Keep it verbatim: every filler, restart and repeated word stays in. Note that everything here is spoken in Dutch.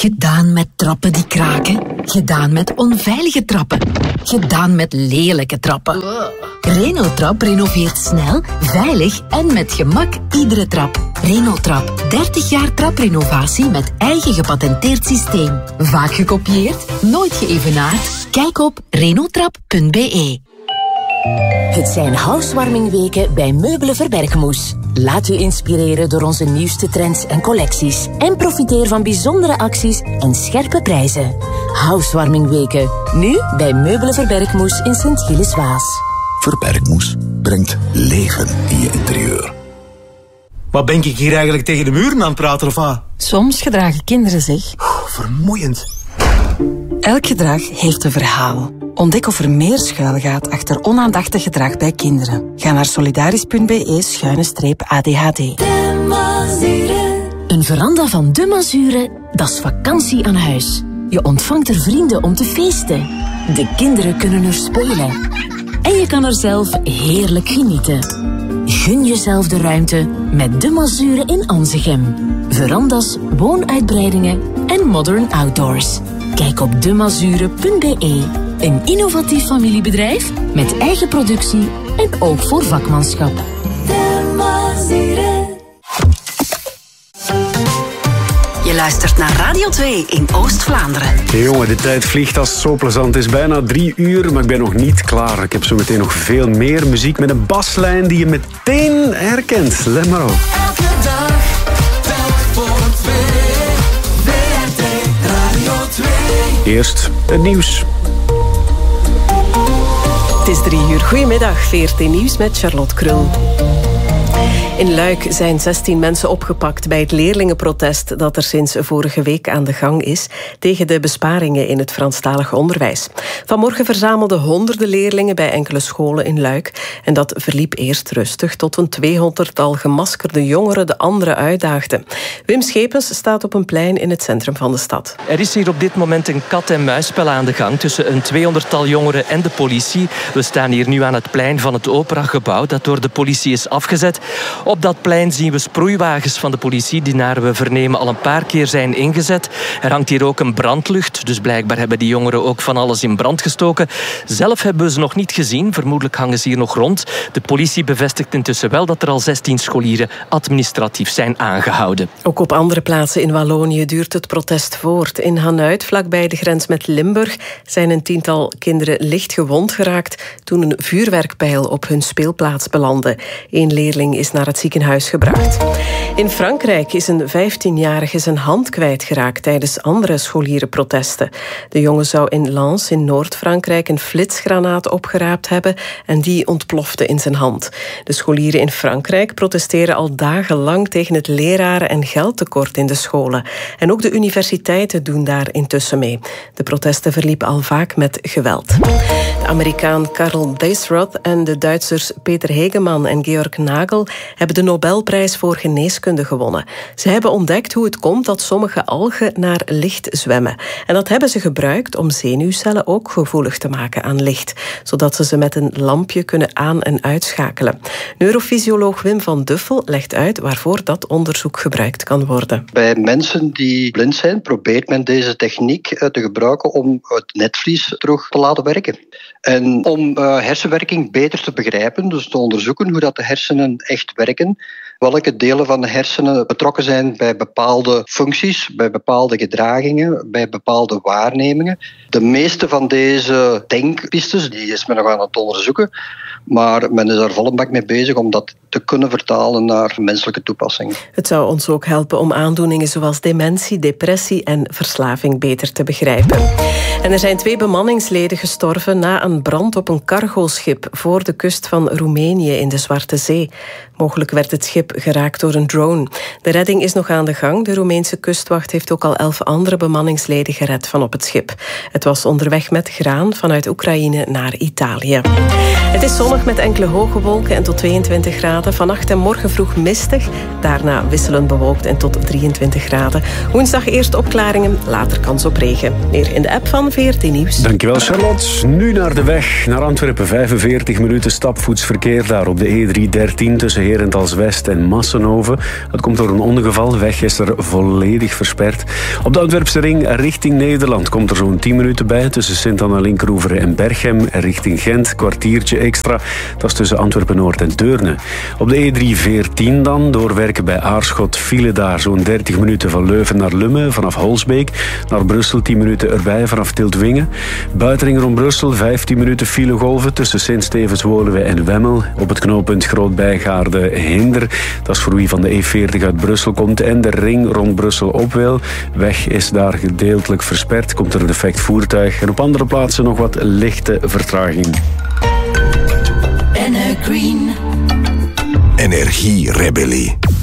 Gedaan met trappen die kraken. Gedaan met onveilige trappen. Gedaan met lelijke trappen. Renotrap renoveert snel, veilig en met gemak iedere trap. Renotrap, dertig jaar traprenovatie met eigen gepatenteerd systeem. Vaak gekopieerd, nooit geëvenaard. Kijk op renotrap punt b e. Het zijn housewarmingweken bij Meubelen Verbergmoes. Laat u inspireren door onze nieuwste trends en collecties. En profiteer van bijzondere acties en scherpe prijzen. Housewarmingweken, nu bij Meubelen Verbergmoes in Sint-Gilles-Waas. Verbergmoes brengt leven in je interieur. Wat ben ik hier eigenlijk tegen de muur aan het praten of wat? Soms gedragen kinderen zich. Oeh, vermoeiend. Elk gedrag heeft een verhaal. Ontdek of er meer schuilgaat achter onaandachtig gedrag bij kinderen. Ga naar solidaris punt b e schuine streep A D H D. Een veranda van De Mazure, dat is vakantie aan huis. Je ontvangt er vrienden om te feesten. De kinderen kunnen er spelen. En je kan er zelf heerlijk genieten. Gun jezelf de ruimte met De Mazure in Anzegem. Verandas, woonuitbreidingen en modern outdoors. Kijk op de mazure punt b e. Een innovatief familiebedrijf met eigen productie en ook voor vakmanschap. De Mazure. Je luistert naar Radio twee in Oost-Vlaanderen. Hey jongen, de tijd vliegt als het zo plezant. Het is bijna drie uur, maar ik ben nog niet klaar. Ik heb zo meteen nog veel meer muziek met een baslijn die je meteen herkent. Let maar op. Elke dag, telk voor twee. V R T Radio twee. Eerst het nieuws. Het is drie uur. Goedemiddag, V R T Nieuws met Charlotte Krul. In Luik zijn zestien mensen opgepakt bij het leerlingenprotest dat er sinds vorige week aan de gang is tegen de besparingen in het Franstalige onderwijs. Vanmorgen verzamelden honderden leerlingen bij enkele scholen in Luik en dat verliep eerst rustig tot een tweehonderdtal gemaskerde jongeren de anderen uitdaagden. Wim Schepens staat op een plein in het centrum van de stad. Er is hier op dit moment een kat-en-muisspel aan de gang tussen een tweehonderdtal jongeren en de politie. We staan hier nu aan het plein van het Operagebouw dat door de politie is afgezet. Op dat plein zien we sproeiwagens van de politie die naar we vernemen al een paar keer zijn ingezet. Er hangt hier ook een brandlucht, dus blijkbaar hebben die jongeren ook van alles in brand gestoken. Zelf hebben we ze nog niet gezien, vermoedelijk hangen ze hier nog rond. De politie bevestigt intussen wel dat er al zestien scholieren administratief zijn aangehouden. Ook op andere plaatsen in Wallonië duurt het protest voort. In Hanuit, vlakbij de grens met Limburg, zijn een tiental kinderen licht gewond geraakt toen een vuurwerkpijl op hun speelplaats belandde. Eén leerling is naar het ziekenhuis gebracht. In Frankrijk is een vijftienjarige zijn hand kwijtgeraakt tijdens andere scholierenprotesten. De jongen zou in Lens in Noord-Frankrijk een flitsgranaat opgeraapt hebben en die ontplofte in zijn hand. De scholieren in Frankrijk protesteren al dagenlang tegen het leraren- en geldtekort in de scholen. En ook de universiteiten doen daar intussen mee. De protesten verliepen al vaak met geweld. De Amerikaan Karl Deisroth en de Duitsers Peter Hegeman en Georg Nagel hebben de Nobelprijs voor geneeskunde gewonnen. Ze hebben ontdekt hoe het komt dat sommige algen naar licht zwemmen. En dat hebben ze gebruikt om zenuwcellen ook gevoelig te maken aan licht, zodat ze ze met een lampje kunnen aan- en uitschakelen. Neurofysioloog Wim van Duffel legt uit waarvoor dat onderzoek gebruikt kan worden. Bij mensen die blind zijn, probeert men deze techniek te gebruiken om het netvlies terug te laten werken. En om uh, hersenwerking beter te begrijpen, dus te onderzoeken hoe dat de hersenen echt werken, welke delen van de hersenen betrokken zijn bij bepaalde functies, bij bepaalde gedragingen, bij bepaalde waarnemingen. De meeste van deze denkpistes die is men nog aan het onderzoeken, maar men is daar volle bak mee bezig om dat te kunnen vertalen naar menselijke toepassingen. Het zou ons ook helpen om aandoeningen zoals dementie, depressie en verslaving beter te begrijpen. En er zijn twee bemanningsleden gestorven na een brand op een cargoschip voor de kust van Roemenië in de Zwarte Zee. Mogelijk werd het schip geraakt door een drone. De redding is nog aan de gang. De Roemeense kustwacht heeft ook al elf andere bemanningsleden gered van op het schip. Het was onderweg met graan vanuit Oekraïne naar Italië. Het is zonnig met enkele hoge wolken en tot tweeëntwintig graden. Vannacht en morgen vroeg mistig. Daarna wisselend bewolkt en tot drieëntwintig graden. Woensdag eerst opklaringen, later kans op regen. Meer in de app van V R T Nieuws. Dankjewel Charlotte. Nu naar de weg naar Antwerpen. vijfenveertig minuten stapvoetsverkeer daar op de E driehonderddertien tussen Herentals West en en Massenhoven. Het komt door een ongeval. Weg is er volledig versperd. Op de Antwerpse ring richting Nederland komt er zo'n tien minuten bij. Tussen Sint-Anna-Linkroeveren en Berchem. Richting Gent, kwartiertje extra. Dat is tussen Antwerpen-Noord en Deurne. Op de E drie veertien dan, doorwerken bij Aarschot, file daar zo'n dertig minuten van Leuven naar Lummen. Vanaf Holsbeek naar Brussel, tien minuten erbij vanaf Tiltwingen. Buitenring rond Brussel, vijftien minuten filegolven tussen Sint-Stevens-Woluwe en Wemmel. Op het knooppunt Grootbijgaarde-Hinder. Dat is voor wie van de E veertig uit Brussel komt. En de ring rond Brussel op wil. Weg is daar gedeeltelijk versperd. Komt er een defect voertuig. En op andere plaatsen nog wat lichte vertraging. Green. Energierebellie.